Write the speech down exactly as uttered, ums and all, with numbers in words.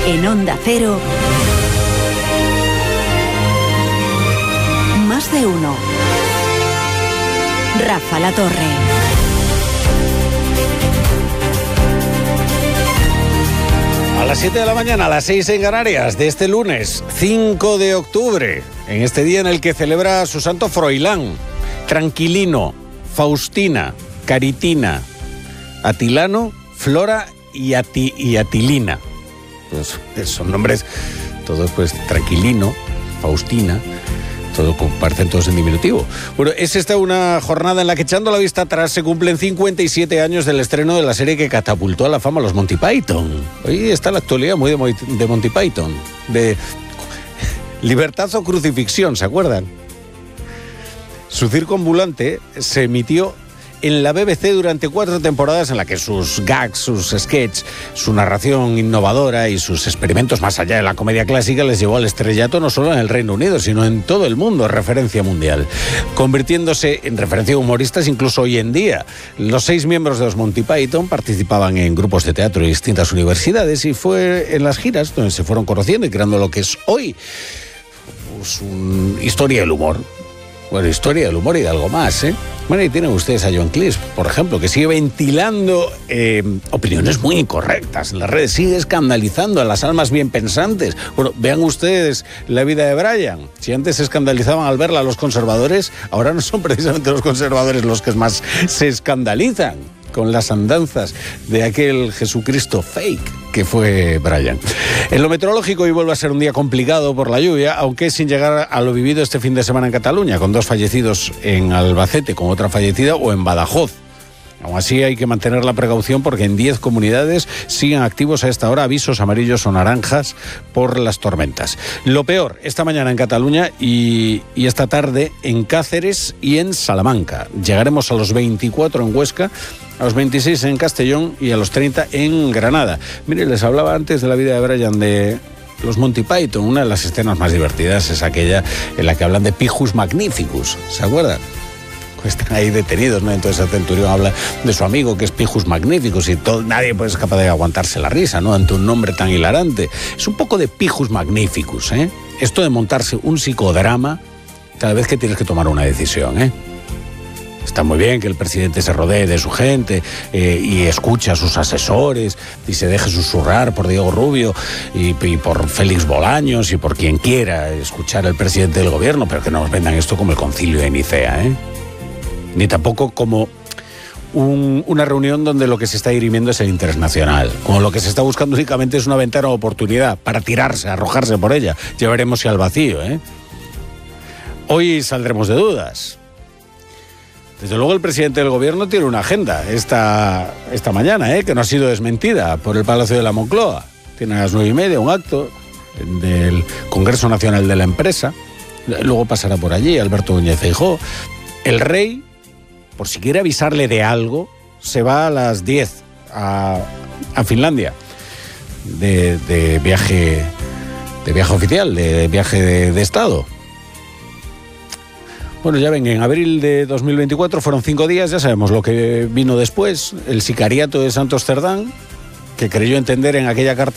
En Onda Cero, Más de Uno. Rafa La Torre. A las siete de la mañana, a las seis en Canarias, de este lunes, cinco de octubre, en este día en el que celebra su santo Froilán, Tranquilino, Faustina, Caritina, Atilano, Flora y, Ati, y Atilina. Pues son nombres, todos pues Tranquilino, Faustina, todo comparten todos en diminutivo. Bueno, es esta una jornada en la que, echando la vista atrás, se cumplen cincuenta y siete años del estreno de la serie que catapultó a la fama a los Monty Python. Hoy está la actualidad muy de, de Monty Python, de Libertad o Crucifixión, ¿se acuerdan? Su circo ambulante se emitió en la B B C durante cuatro temporadas, en la que sus gags, sus sketches, su narración innovadora y sus experimentos más allá de la comedia clásica les llevó al estrellato no solo en el Reino Unido, sino en todo el mundo, referencia mundial, convirtiéndose en referencia de humoristas incluso hoy en día. Los seis miembros de los Monty Python participaban en grupos de teatro de distintas universidades, y fue en las giras donde se fueron conociendo y creando lo que es hoy pues, una historia del humor. Bueno, historia del humor y de algo más, ¿eh? Bueno, y tienen ustedes a John Cleese, por ejemplo, que sigue ventilando eh, opiniones muy incorrectas en las redes, sigue escandalizando a las almas bien pensantes. Bueno, vean ustedes la vida de Brian. Si antes se escandalizaban al verla los conservadores, ahora no son precisamente los conservadores los que más se escandalizan con las andanzas de aquel Jesucristo fake que fue Brian. En lo meteorológico, hoy vuelve a ser un día complicado por la lluvia, aunque sin llegar a lo vivido este fin de semana en Cataluña, con dos fallecidos en Albacete, con otra fallecida, o en Badajoz. Aún así, hay que mantener la precaución porque en diez comunidades siguen activos a esta hora avisos amarillos o naranjas por las tormentas. Lo peor, esta mañana en Cataluña y, y esta tarde en Cáceres y en Salamanca. Llegaremos a los veinticuatro en Huesca, a los veintiséis en Castellón y a los treinta en Granada. Mire, les hablaba antes de la vida de Brian de los Monty Python. Una de las escenas más divertidas es aquella en la que hablan de Pijus Magnificus, ¿se acuerdan? Están ahí detenidos, ¿no? Entonces el centurión habla de su amigo, que es Pijus Magnificus, y todo, nadie pues, es capaz de aguantarse la risa, ¿no? Ante un nombre tan hilarante. Es un poco de Pijus Magnificus, ¿eh? Esto de montarse un psicodrama cada vez que tienes que tomar una decisión, ¿eh? Está muy bien que el presidente se rodee de su gente eh, y escuche a sus asesores y se deje susurrar por Diego Rubio y, y por Félix Bolaños y por quien quiera escuchar al presidente del gobierno, pero que no nos vendan esto como el concilio de Nicea, ¿eh? Ni tampoco como un, una reunión donde lo que se está dirimiendo es el interés nacional, como lo que se está buscando únicamente es una ventana de oportunidad para tirarse, arrojarse por ella. Ya veremos si al vacío, ¿eh? Hoy saldremos de dudas. Desde luego el presidente del gobierno tiene una agenda esta, esta mañana, ¿eh? Que no ha sido desmentida por el Palacio de la Moncloa. Tiene a las nueve y media un acto del Congreso Nacional de la Empresa. Luego pasará por allí Alberto Núñez Feijóo. El rey, por si quiere avisarle de algo, se va a las diez a, a Finlandia de, de viaje de viaje oficial, de viaje de, de Estado. Bueno, ya ven, en abril de dos mil veinticuatro fueron cinco días, ya sabemos lo que vino después, el sicariato de Santos Cerdán, que creyó entender en aquella carta